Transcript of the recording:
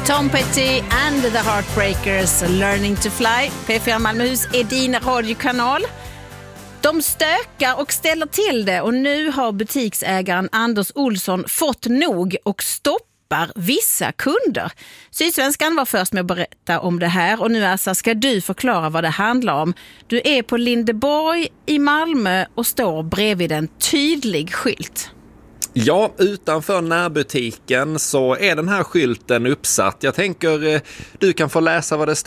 Tom Petty and the Heartbreakers, Learning to Fly. P4 Malmöhus är din radiokanal. De stökar och ställer till det och nu har butiksägaren Anders Olsson fått nog och stoppar vissa kunder. Sydsvenskan var först med att berätta om det här och nu alltså ska du förklara vad det handlar om. Du är på Lindeborg i Malmö och står bredvid en tydlig skylt. Ja, utanför närbutiken så är den här skylten uppsatt. Jag tänker du kan få läsa vad det står.